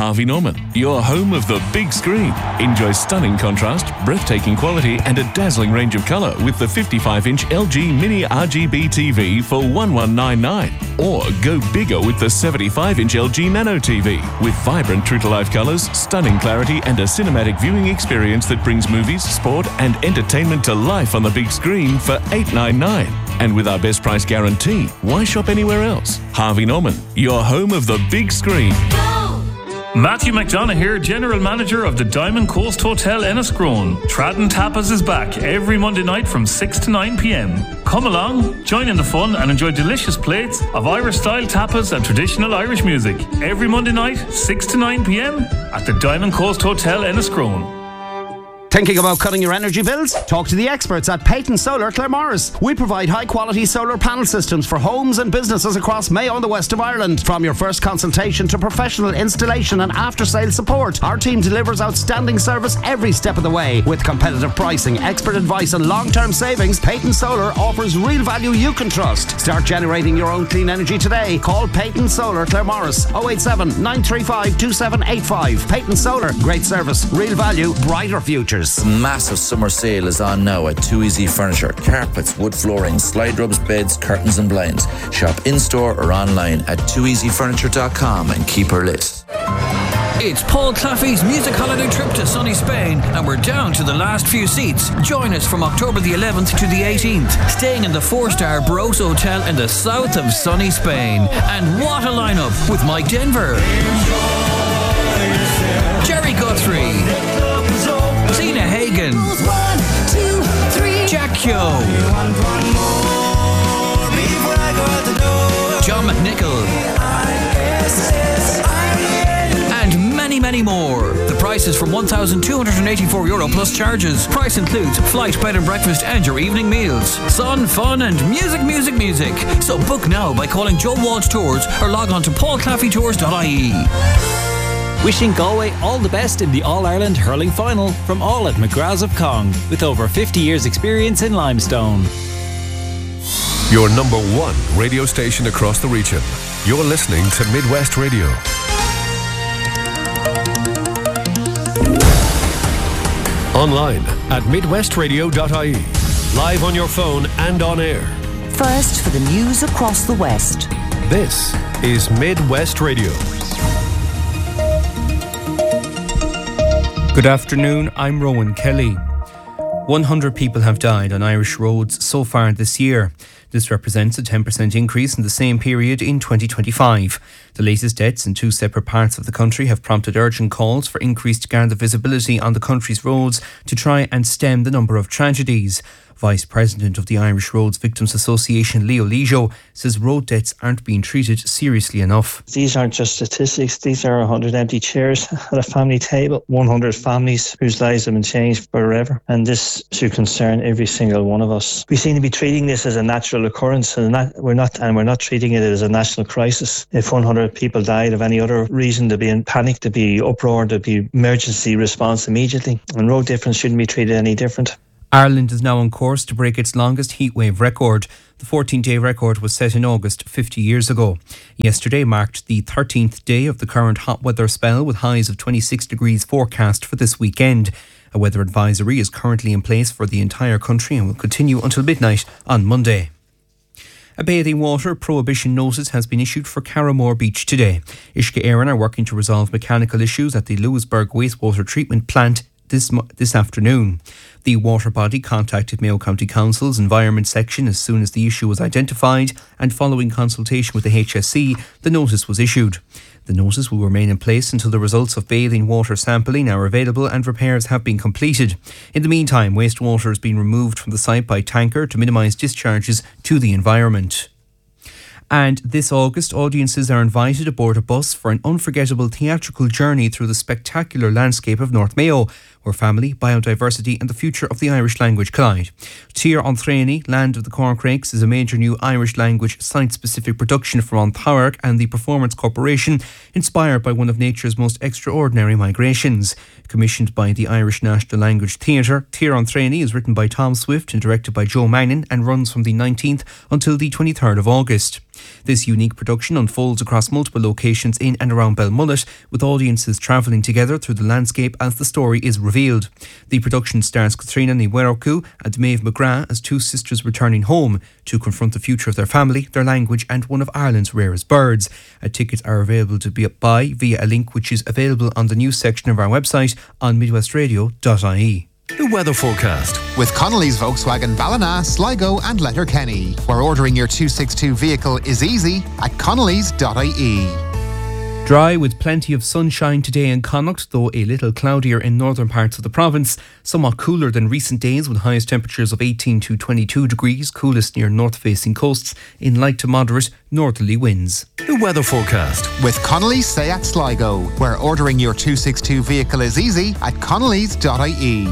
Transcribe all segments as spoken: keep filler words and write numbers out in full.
Harvey Norman, your home of the big screen. Enjoy stunning contrast, breathtaking quality and a dazzling range of colour with the fifty-five inch L G Mini R G B T V for one one nine nine. Or go bigger with the seventy-five inch L G Nano T V with vibrant true-to-life colours, stunning clarity and a cinematic viewing experience that brings movies, sport and entertainment to life on the big screen for eight ninety-nine. And with our best price guarantee, why shop anywhere else? Harvey Norman, your home of the big screen. Matthew McDonough here, General Manager of the Diamond Coast Hotel Enniscrone. Tradden Tapas is back every Monday night from six to nine p.m. Come along, join in the fun and enjoy delicious plates of Irish-style tapas and traditional Irish music. Every Monday night, six to nine p.m. at the Diamond Coast Hotel Enniscrone. Thinking about cutting your energy bills? Talk to the experts at Peyton Solar Claremorris. We provide high-quality solar panel systems for homes and businesses across Mayo and the west of Ireland. From your first consultation to professional installation and after-sales support, our team delivers outstanding service every step of the way. With competitive pricing, expert advice and long-term savings, Peyton Solar offers real value you can trust. Start generating your own clean energy today. Call Peyton Solar Claremorris oh eight seven, nine three five, two seven eight five. Peyton Solar, great service, real value, brighter futures. A massive summer sale is on now at Too Easy Furniture. Carpets, wood flooring, slide rubs, beds, curtains and blinds. Shop in-store or online at too easy furniture dot com and keep her lit. It's Paul Claffey's music holiday trip to sunny Spain, and we're down to the last few seats. Join us from October the eleventh to the eighteenth, staying in the four-star Baros Hotel in the south of sunny Spain. And what a lineup with Mike Denver, Jerry Guthrie, Zena Hagen, One, two, three. Jack Kyo, John McNichol, and many, many more. The price is from one thousand two hundred eighty-four euro plus charges. Price includes flight, bed and breakfast and your evening meals. Sun, fun and music, music, music. So book now by calling Joe Walsh Tours or log on to paul claffey tours dot I E. Wishing Galway all the best in the All-Ireland Hurling Final from all at McGrath's of Cong, with over fifty years experience in limestone. Your number one radio station across the region. You're listening to Midwest Radio. Online at midwest radio dot I E. Live on your phone and on air. First for the news across the West. This is Midwest Radio. Good afternoon, I'm Rowan Kelly. one hundred people have died on Irish roads so far this year. This represents a ten percent increase in the same period in twenty twenty-five. The latest deaths in two separate parts of the country have prompted urgent calls for increased Garda visibility on the country's roads to try and stem the number of tragedies. Vice President of the Irish Roads Victims Association, Leo Lijo, says road deaths aren't being treated seriously enough. These aren't just statistics, these are one hundred empty chairs at a family table, one hundred families whose lives have been changed forever, and this should concern every single one of us. We seem to be treating this as a natural occurrence, and not, we're not, and we're not treating it as a national crisis. If one hundred people died of any other reason, there'd be in panic, there'd be uproar, there'd be emergency response immediately, and road difference shouldn't be treated any different. Ireland is now on course to break its longest heatwave record. The fourteen-day record was set in August fifty years ago. Yesterday marked the thirteenth day of the current hot weather spell, with highs of twenty-six degrees forecast for this weekend. A weather advisory is currently in place for the entire country and will continue until midnight on Monday. A bathing water prohibition notice has been issued for Carramore Beach today. Uisce Éireann are working to resolve mechanical issues at the Lewisburg wastewater treatment plant This, this afternoon. The water body contacted Mayo County Council's Environment Section as soon as the issue was identified, and following consultation with the H S C, the notice was issued. The notice will remain in place until the results of bathing water sampling are available and repairs have been completed. In the meantime, wastewater has been removed from the site by tanker to minimise discharges to the environment. And this August, audiences are invited aboard a bus for an unforgettable theatrical journey through the spectacular landscape of North Mayo, where family, biodiversity and the future of the Irish language collide. Tír an Tréni, Land of the Corncrakes, is a major new Irish language site-specific production from An Tábhairc and the Performance Corporation, inspired by one of nature's most extraordinary migrations. Commissioned by the Irish National Language Theatre, Tír an Tréni is written by Tom Swift and directed by Joe Magnan and runs from the nineteenth until the twenty-third of August. This unique production unfolds across multiple locations in and around Belmullet, with audiences travelling together through the landscape as the story is revealed. The production stars Katrina Ní Mhuireachú and Maeve McGrath as two sisters returning home to confront the future of their family, their language and one of Ireland's rarest birds. Uh, tickets are available to be buy via a link which is available on the news section of our website on midwestradio dot I E. The weather forecast with Connolly's Volkswagen Ballina, Sligo and Letterkenny, where ordering your two sixty-two vehicle is easy at connellys dot I E. Dry with plenty of sunshine today in Connacht, though a little cloudier in northern parts of the province. Somewhat cooler than recent days with highest temperatures of eighteen to twenty-two degrees, coolest near north-facing coasts in light to moderate northerly winds. The weather forecast with Connolly's Seat Sligo, where ordering your two sixty-two vehicle is easy at connellys dot I E.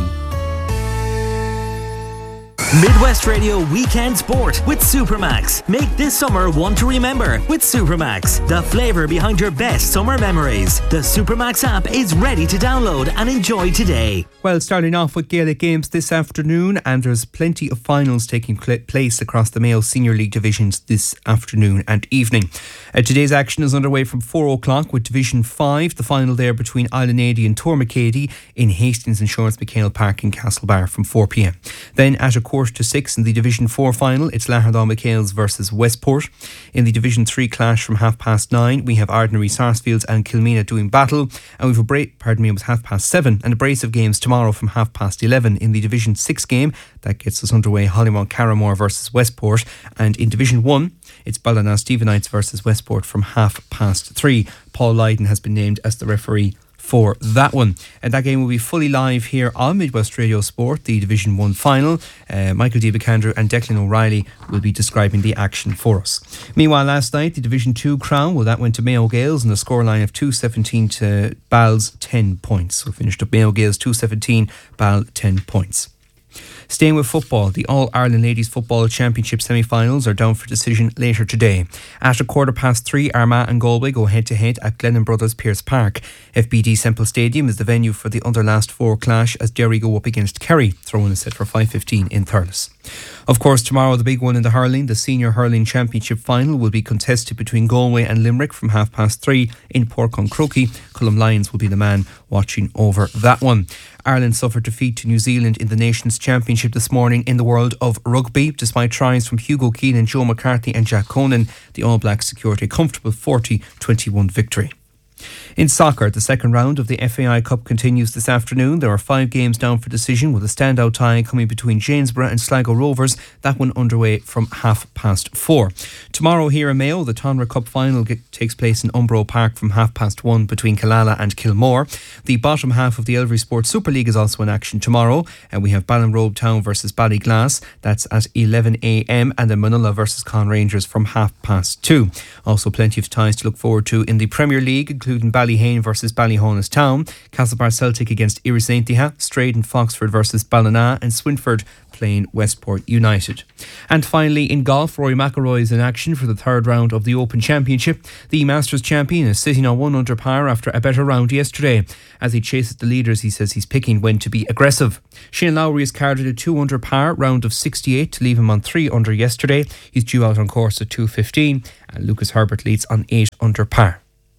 Midwest Radio Weekend Sport with Supermax. Make this summer one to remember with Supermax, the flavour behind your best summer memories. The Supermax app is ready to download and enjoy today. Well, starting off with Gaelic games this afternoon, and there's plenty of finals taking place across the Mayo Senior League divisions this afternoon and evening. Uh, today's action is underway from four o'clock with Division five, the final there between Islandady and Tormacady in Hastings Insurance McHale Park in Castlebar from four p.m. Then at a quarter to six in the Division four final, it's Lahardal McHale's versus Westport. In the Division three clash from half past nine, we have Ardnary Sarsfields and Kilmena doing battle, and we've a break, pardon me, it was half past seven, and a brace of games tomorrow from half past eleven. In the Division six game, that gets us underway, Hollymount Carramore versus Westport, and in Division one, it's Ballina Stephenites versus Westport from half past three. Paul Lydon has been named as the referee for that one, and that game will be fully live here on Midwest Radio Sport, the Division one final. uh, Michael Diabicandrew and Declan O'Reilly will be describing the action for us. Meanwhile, last night the Division two crown, well, that went to Mayo Gaels in a scoreline of two seventeen to Bal's ten points. So finished up Mayo Gaels two seventeen, Bal ten points. Staying with football, the All-Ireland Ladies Football Championship semi-finals are down for decision later today. At a quarter past three, Armagh and Galway go head-to-head at Glennon Brothers Pearse Park. F B D Semple Stadium is the venue for the under-last four clash as Derry go up against Kerry, throwing a set for five fifteen in Thurles. Of course, tomorrow the big one in the hurling, the Senior Hurling Championship final, will be contested between Galway and Limerick from half past three in Port Concrokey. Cullum Lyons will be the man watching over that one. Ireland suffered defeat to New Zealand in the Nations Championship this morning in the world of rugby. Despite tries from Hugo Keenan, Joe McCarthy and Jack Conan, the All Blacks secured a comfortable forty twenty-one victory. In soccer, the second round of the F A I Cup continues this afternoon. There are five games down for decision, with a standout tie coming between Janesborough and Sligo Rovers, that one underway from half past four. Tomorrow here in Mayo, the Tonra Cup final get, takes place in Umbro Park from half past one between Killala and Kilmore. The bottom half of the Elvery Sports Super League is also in action tomorrow, and we have Ballinrobe Town versus Ballyglass, that's at eleven a.m, and then Manila versus Con Rangers from half past two. Also plenty of ties to look forward to in the Premier League, including Ballyhane versus Ballyhonus Town, Castlebar Celtic against Iris Saintiha, Strade and Foxford versus Ballina, and Swinford playing Westport United. And finally, in golf, Rory McIlroy is in action for the third round of the Open Championship. The Masters champion is sitting on one under par after a better round yesterday. As he chases the leaders, he says he's picking when to be aggressive. Shane Lowry is carded a two under par round of sixty-eight to leave him on three under yesterday. He's due out on course at two fifteen, and Lucas Herbert leads on eight under par.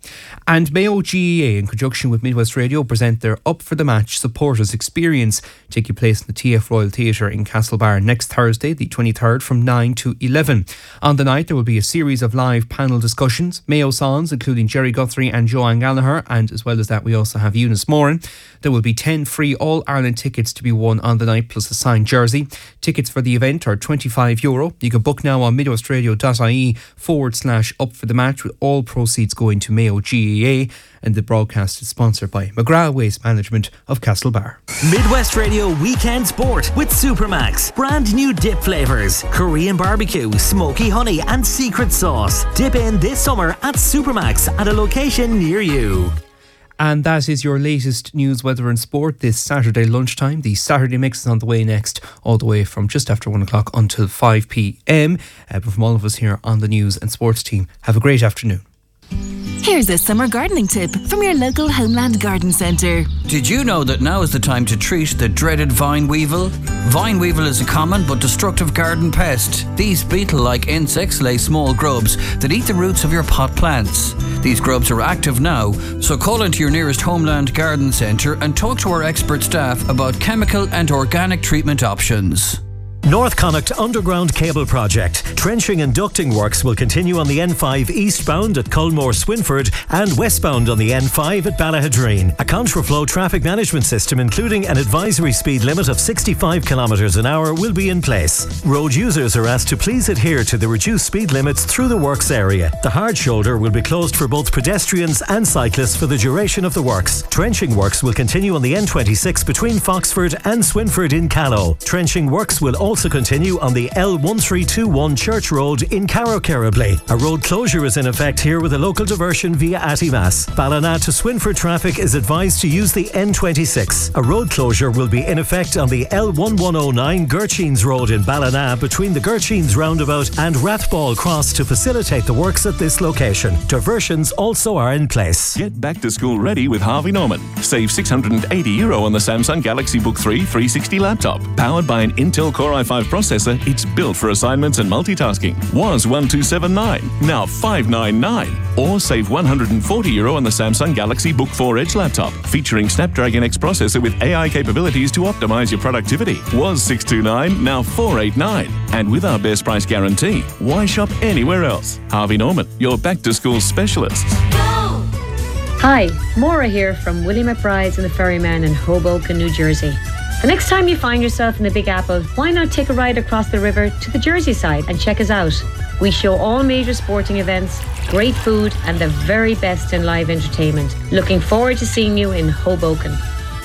And Mayo G E A, in conjunction with Midwest Radio, present their Up for the Match Supporters Experience, taking place in the T F Royal Theatre in Castlebar next Thursday, the twenty-third, from nine to eleven. On the night, there will be a series of live panel discussions, Mayo songs, including Jerry Guthrie and Joanne Gallagher, and as well as that, we also have Eunice Moran. There will be ten free All-Ireland tickets to be won on the night, plus a signed jersey. Tickets for the event are twenty-five euro. You can book now on midwestradio.ie forward slash up for the match, with all proceeds going to Mayo G E A, and the broadcast is sponsored by McGrath Waste Management of Castlebar. Midwest Radio Weekend Sport with Supermax. Brand new dip flavours, Korean barbecue, smoky honey and secret sauce. Dip in this summer at Supermax at a location near you. And that is your latest news, weather and sport this Saturday lunchtime. The Saturday Mix is on the way next, all the way from just after one o'clock until five p.m. Uh, but from all of us here on the news and sports team, have a great afternoon. Here's a summer gardening tip from your local Homeland Garden Centre. Did you know that now is the time to treat the dreaded vine weevil? Vine weevil is a common but destructive garden pest. These beetle-like insects lay small grubs that eat the roots of your pot plants. These grubs are active now, so call into your nearest Homeland Garden Centre and talk to our expert staff about chemical and organic treatment options. North Connacht Underground Cable Project. Trenching and ducting works will continue on the N five eastbound at Culmore Swinford and westbound on the N five at Ballahadreen. A contraflow traffic management system including an advisory speed limit of sixty-five kilometres an hour will be in place. Road users are asked to please adhere to the reduced speed limits through the works area. The hard shoulder will be closed for both pedestrians and cyclists for the duration of the works. Trenching works will continue on the N twenty-six between Foxford and Swinford in Callow. Trenching works will also also continue on the L one three two one Church Road in Carrow-Kerribley. A road closure is in effect here with a local diversion via Attimas. Ballina to Swinford traffic is advised to use the N twenty-six. A road closure will be in effect on the L one one oh nine Gurcheens Road in Ballina between the Gurcheens roundabout and Rathball Cross to facilitate the works at this location. Diversions also are in place. Get back to school ready with Harvey Norman. Save six hundred eighty euro on the Samsung Galaxy Book three three sixty laptop. Powered by an Intel Core i five processor, it's built for assignments and multitasking. Was one two seven nine, now five nine nine. Or save one hundred forty euro on the Samsung Galaxy Book four Edge laptop, featuring Snapdragon X processor with A I capabilities to optimize your productivity. Was six two nine, now four eight nine. And with our best price guarantee, why shop anywhere else? Harvey Norman, your back-to-school specialists. Hi, Maura here from Willie McBride's and the Ferryman in Hoboken, New Jersey. The next time you find yourself in the Big Apple, why not take a ride across the river to the Jersey side and check us out? We show all major sporting events, great food and the very best in live entertainment. Looking forward to seeing you in Hoboken.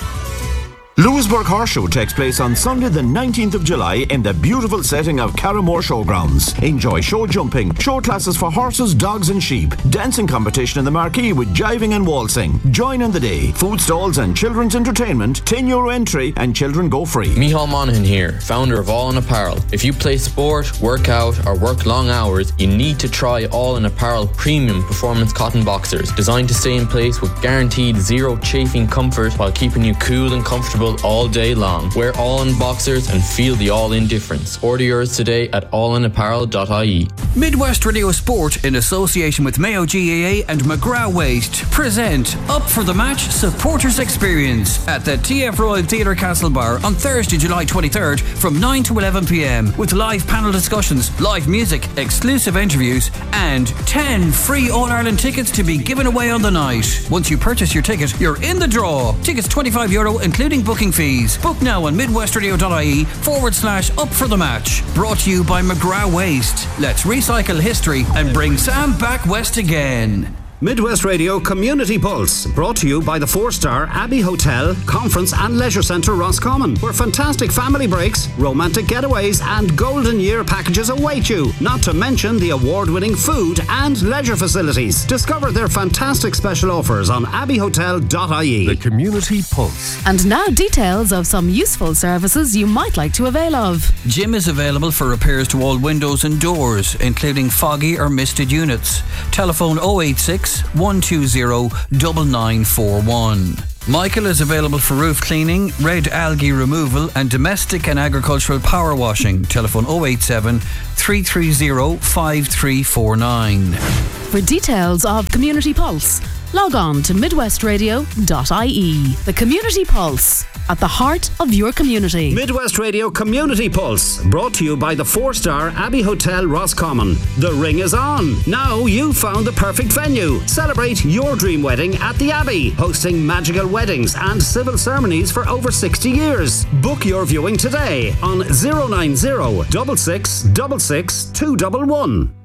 Lewisburg Horse Show takes place on Sunday the nineteenth of July in the beautiful setting of Carramore Showgrounds. Enjoy show jumping, show classes for horses, dogs and sheep, dancing competition in the marquee with jiving and waltzing. Join in the day. Food stalls and children's entertainment, ten euro entry and children go free. Micheál Monaghan here, founder of All In Apparel. If you play sport, work out or work long hours, you need to try All In Apparel premium performance cotton boxers, designed to stay in place with guaranteed zero chafing comfort while keeping you cool and comfortable all day long. Wear All-In boxers and feel the All-In difference. Order yours today at all in apparel dot I E. Midwest Radio Sport, in association with Mayo G A A and McGrath Waste, present Up for the Match Supporters Experience at the T F Royal Theatre Castlebar on Thursday, July twenty-third from nine to eleven p.m. with live panel discussions, live music, exclusive interviews and ten free All-Ireland tickets to be given away on the night. Once you purchase your ticket, you're in the draw. Tickets twenty-five euro including booking fees. Book now on midwestradio.ie forward slash up for the match. Brought to you by McGrath Waste. Let's recycle history and bring Sam back west again. Midwest Radio Community Pulse, brought to you by the four-star Abbey Hotel, Conference and Leisure Centre Roscommon, where fantastic family breaks, romantic getaways and golden year packages await you, not to mention the award-winning food and leisure facilities. Discover their fantastic special offers on abbey hotel dot I E. The Community Pulse. And now details of some useful services you might like to avail of. Jim is available for repairs to all windows and doors, including foggy or misted units. Telephone oh eight six, one two zero, nine nine four one. Michael is available for roof cleaning, red algae removal and domestic and agricultural power washing. Telephone oh eight seven, three three zero, five three four nine. For details of Community Pulse, log on to midwest radio dot I E. The Community Pulse, at the heart of your community. Midwest Radio Community Pulse, brought to you by the four-star Abbey Hotel Roscommon. The ring is on. Now you've found the perfect venue. Celebrate your dream wedding at the Abbey, hosting magical weddings and civil ceremonies for over sixty years. Book your viewing today on zero nine zero, six six six six, two one one.